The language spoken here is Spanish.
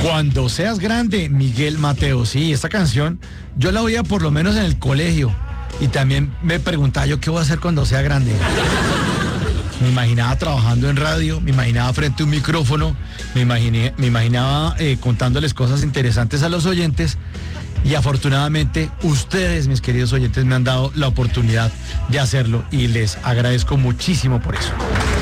Cuando seas grande, Miguel Mateo. Sí, esta canción yo la oía por lo menos en el colegio y también me preguntaba yo qué voy a hacer cuando sea grande. Me imaginaba trabajando en radio, me imaginaba frente a un micrófono, me imaginaba contándoles cosas interesantes a los oyentes y afortunadamente ustedes, mis queridos oyentes, me han dado la oportunidad de hacerlo y les agradezco muchísimo por eso.